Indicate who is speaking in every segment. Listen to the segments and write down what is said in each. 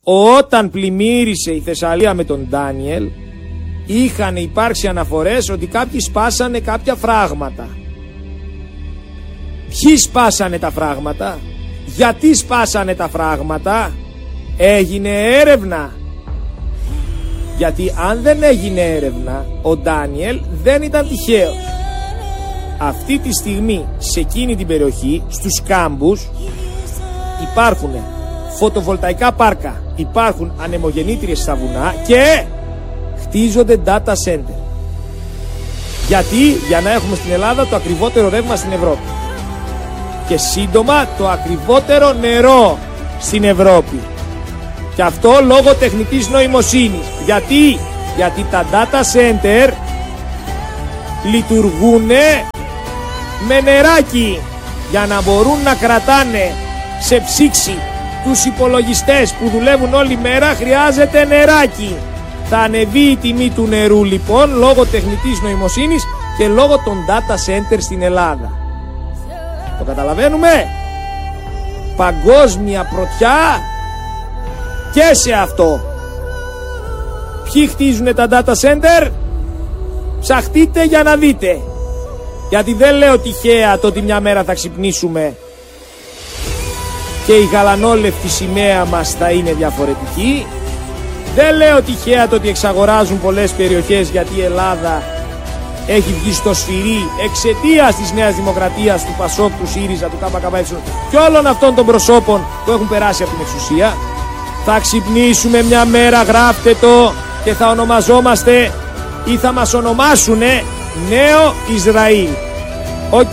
Speaker 1: Όταν πλημμύρισε η Θεσσαλία με τον Ντάνιελ, είχαν υπάρξει αναφορές ότι κάποιοι σπάσανε κάποια φράγματα. Ποιοι σπάσανε τα φράγματα? Γιατί σπάσανε τα φράγματα? Έγινε έρευνα. Γιατί αν δεν έγινε έρευνα, ο Ντάνιελ δεν ήταν τυχαίος. Αυτή τη στιγμή σε εκείνη την περιοχή, στους κάμπους, υπάρχουν φωτοβολταϊκά πάρκα, υπάρχουν ανεμογεννήτριες στα βουνά και χτίζονται data center. Γιατί? Για να έχουμε στην Ελλάδα το ακριβότερο ρεύμα στην Ευρώπη και σύντομα το ακριβότερο νερό στην Ευρώπη. Και αυτό λόγω τεχνητής νοημοσύνης. Γιατί τα data center λειτουργούν με νεράκι, για να μπορούν να κρατάνε σε ψήξη τους υπολογιστές που δουλεύουν όλη μέρα. Χρειάζεται νεράκι. Θα ανεβεί η τιμή του νερού λοιπόν λόγω τεχνητής νοημοσύνης και λόγω των data center στην Ελλάδα. Το καταλαβαίνουμε? Παγκόσμια πρωτιά και σε αυτό. Ποιοι χτίζουν τα data center? Ψαχτείτε για να δείτε. Γιατί δεν λέω τυχαία το ότι μια μέρα θα ξυπνήσουμε και η γαλανόλευκη σημαία μας θα είναι διαφορετική. Δεν λέω τυχαία το ότι εξαγοράζουν πολλές περιοχές, γιατί η Ελλάδα έχει βγει στο σφυρί εξαιτίας της Νέας Δημοκρατίας, του ΠΑΣΟΚ, του ΣΥΡΙΖΑ, του ΚΚΕ και όλων αυτών των προσώπων που έχουν περάσει από την εξουσία. Θα ξυπνήσουμε μια μέρα, γράφτε το, και θα ονομαζόμαστε ή θα μας ονομάσουνε Νέο Ισραήλ. Οκ.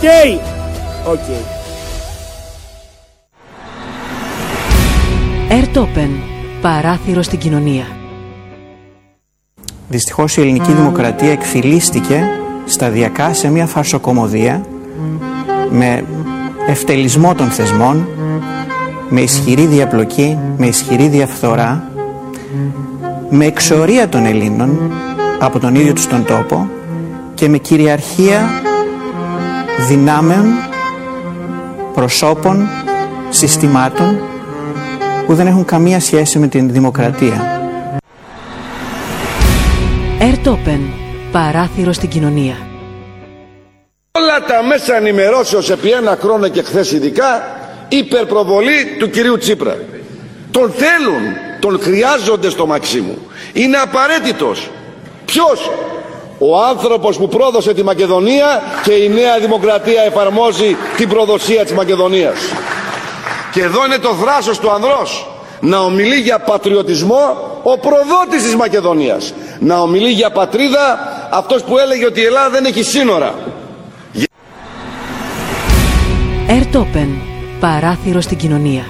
Speaker 2: Ερτόπεν, παράθυρο στην κοινωνία.
Speaker 3: Δυστυχώς η ελληνική δημοκρατία εκφυλίστηκε σταδιακά σε μια φαρσοκομωδία με ευτελισμό των θεσμών, με ισχυρή διαπλοκή, με ισχυρή διαφθορά, με εξορία των Ελλήνων από τον ίδιο τους τον τόπο και με κυριαρχία δυνάμεων, προσώπων, συστημάτων που δεν έχουν καμία σχέση με την δημοκρατία.
Speaker 2: Ερτόπεν, παράθυρο στην κοινωνία.
Speaker 4: Όλα τα μέσα ενημερώσεως επί ένα χρόνο και χθες ειδικά υπερπροβολή του κυρίου Τσίπρα. Τον θέλουν, τον χρειάζονται στο Μαξίμου. Είναι απαραίτητος. Ποιος? Ο άνθρωπος που πρόδωσε τη Μακεδονία και η Νέα Δημοκρατία εφαρμόζει την προδοσία της Μακεδονίας. Και εδώ είναι το θράσος του ανδρός. Να ομιλεί για πατριωτισμό ο προδότης της Μακεδονίας. Να ομιλεί για πατρίδα αυτός που έλεγε ότι η Ελλάδα δεν έχει σύνορα.
Speaker 2: Ερτόπεν, παράθυρο στην κοινωνία.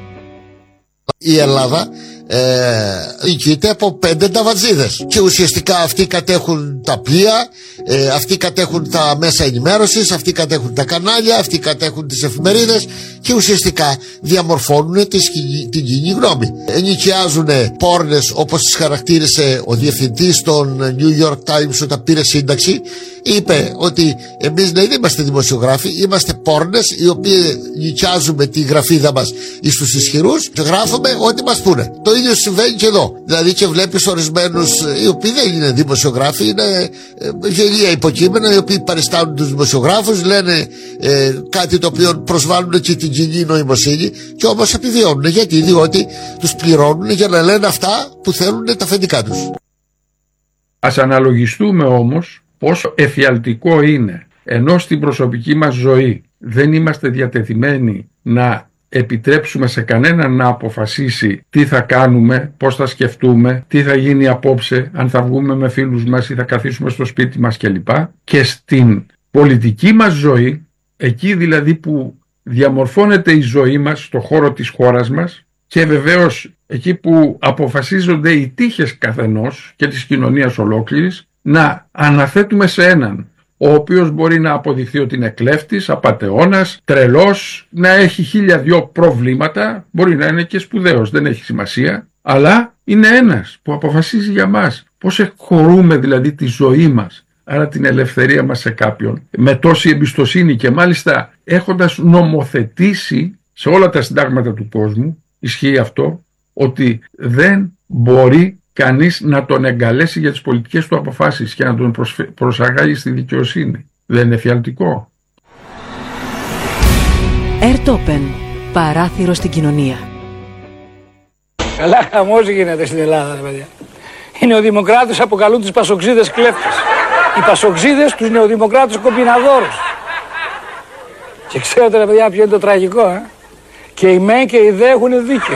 Speaker 5: Η Ελλάδα ηγείται από 5 ταβατζίδες και ουσιαστικά αυτοί κατέχουν τα πλοία, αυτοί κατέχουν τα μέσα ενημέρωσης, αυτοί κατέχουν τα κανάλια, αυτοί κατέχουν τις εφημερίδες και ουσιαστικά διαμορφώνουν την κοινή γνώμη. Ενοικιάζουν πόρνες, όπως τις χαρακτήρισε ο διευθυντής των New York Times όταν πήρε σύνταξη. Είπε ότι εμείς δεν είμαστε δημοσιογράφοι, είμαστε πόρνες οι οποίοι νοικιάζουμε τη γραφίδα μας στους ισχυρούς και γράφουμε ό,τι μας πούνε. Το ίδιο συμβαίνει και εδώ. Δηλαδή και βλέπεις ορισμένους οι οποίοι δεν είναι δημοσιογράφοι, είναι γελία υποκείμενα, οι οποίοι παριστάνουν τους δημοσιογράφους, λένε κάτι το οποίο προσβάλλουν και την κοινή νοημοσύνη και όμως επιβιώνουν. Γιατί? Διότι τους πληρώνουν για να λένε αυτά που θέλουν τα αφεντικά τους.
Speaker 6: Ας αναλογιστούμε όμως πόσο εφιαλτικό είναι, ενώ στην προσωπική μας ζωή δεν είμαστε διατεθειμένοι να επιτρέψουμε σε κανέναν να αποφασίσει τι θα κάνουμε, πώς θα σκεφτούμε, τι θα γίνει απόψε, αν θα βγούμε με φίλους μας ή θα καθίσουμε στο σπίτι μας κλπ. Και στην πολιτική μας ζωή, εκεί δηλαδή που διαμορφώνεται η ζωή μας, στο χώρο της χώρας μας και βεβαίως εκεί που αποφασίζονται οι τύχες καθενός και της κοινωνίας ολόκληρης, να αναθέτουμε σε έναν ο οποίος μπορεί να αποδειχθεί ότι είναι κλέφτης, απατεώνας, τρελός, να έχει 1002 προβλήματα, μπορεί να είναι και σπουδαίος, δεν έχει σημασία, αλλά είναι ένας που αποφασίζει για μας. Πώς εκχωρούμε δηλαδή τη ζωή μας, άρα την ελευθερία μας σε κάποιον, με τόση εμπιστοσύνη και μάλιστα έχοντας νομοθετήσει σε όλα τα συντάγματα του κόσμου, ισχύει αυτό, ότι δεν μπορεί κανείς να τον εγκαλέσει για τις πολιτικές του αποφάσεις και να τον προσαγάγει στη δικαιοσύνη. Δεν είναι εφιαλτικό?
Speaker 2: Ερτόπεν, παράθυρο στην κοινωνία.
Speaker 1: Καλά χαμός γίνεται στην Ελλάδα, παιδιά. Οι νεοδημοκράτες αποκαλούν τους πασοξίδες κλέφτες. Οι πασοξίδες τους νεοδημοκράτες κομπιναδόρους. Και ξέρετε, ρε παιδιά, ποιο είναι το τραγικό, Και οι μεν και οι δε έχουν δίκιο.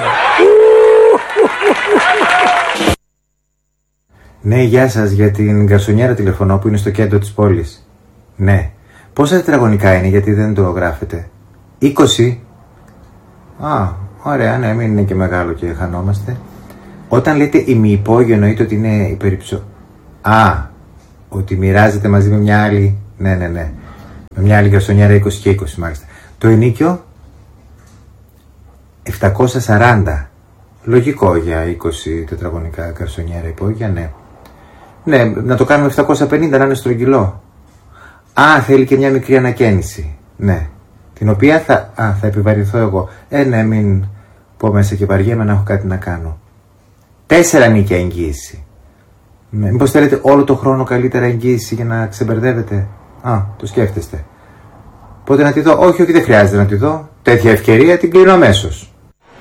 Speaker 7: Ναι, γεια σας, για την γκαρσονιέρα τηλεφωνώ που είναι στο κέντρο της πόλης. Ναι. Πόσα τετραγωνικά είναι, γιατί δεν το γράφετε? 20. Α, ωραία, ναι, μην είναι και μεγάλο και χανόμαστε. Όταν λέτε ημιυπόγειο εννοείται ότι είναι υπερυψω... Α, ότι μοιράζεται μαζί με μια άλλη... Ναι. Με μια άλλη γκαρσονιέρα 20 και 20 μάλιστα. Το ενίκιο 740. Λογικό για 20 τετραγωνικά γκαρσονιέρα υπόγεια, ναι. Ναι, να το κάνουμε 750, να είναι στρογγυλό. Α, θέλει και μια μικρή ανακαίνιση. Ναι. Την οποία θα επιβαρυνθώ εγώ. Ναι, μην πω μέσα και βαριέμαι να έχω κάτι να κάνω. 4 νίκια εγγύηση. Μήπως θέλετε όλο το χρόνο καλύτερα εγγύηση για να ξεμπερδεύετε? Α, το σκέφτεστε. Πότε να τη δω? Όχι, δεν χρειάζεται να τη δω. Τέτοια ευκαιρία την κλείνω αμέσως.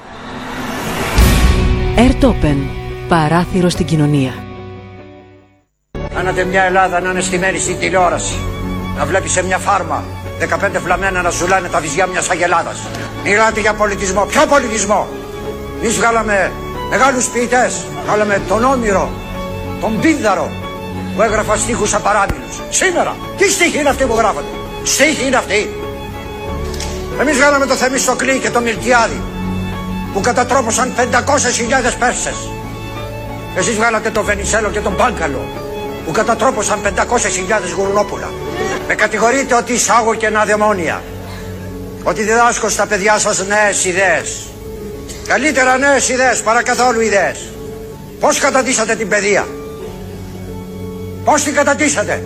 Speaker 2: Ερτόπεν, παράθυρο στην κοινωνία.
Speaker 8: Άνατε μια Ελλάδα να είναι στημένη στην τηλεόραση. Να βλέπει σε μια φάρμα 15 φλαμμένα να ζουλάνε τα βυζιά μιας αγελάδας. Μιλάτε για πολιτισμό. Ποιο πολιτισμό? Εμείς βγάλαμε μεγάλους ποιητές. Βγάλαμε τον Όμηρο, τον Πίνδαρο, που έγραφα στίχους απαράμιλους. Σήμερα, τι στίχοι είναι αυτοί που γράφονται? Στίχοι είναι αυτοί? Εμείς βγάλαμε το Θεμιστοκλή και το Μιλτιάδη, που κατατρόπωσαν 500.000 Πέρσες. Εσείς βγάλατε τον Βενιζέλο και τον Πάγκαλο, που κατατρόπωσαν 500.000 γουρνόπουλα. Με κατηγορείτε ότι εισάγω κενά δαιμόνια, ότι διδάσκω στα παιδιά σας νέες ιδέες. Καλύτερα νέες ιδέες παρά καθόλου ιδέες. Πώς κατατίσατε την παιδεία? Πώς την κατατίσατε?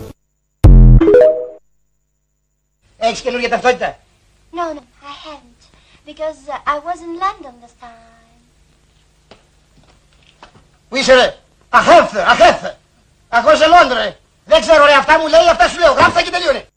Speaker 9: Έχεις καινούργια ταυτότητα?
Speaker 10: No, I haven't. Because I was in London this time.
Speaker 9: Πού είσαι ρε? Αχέφθε. Αχώ σε Λόντρε. Δεν ξέρω ρε, αυτά μου λέει, αυτά σου λέω. Γράφτα και τελείωνε.